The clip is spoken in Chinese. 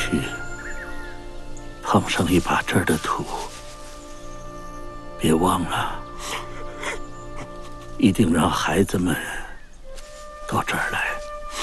去，碰上一把这儿的土，别忘了，一定让孩子们到这儿来。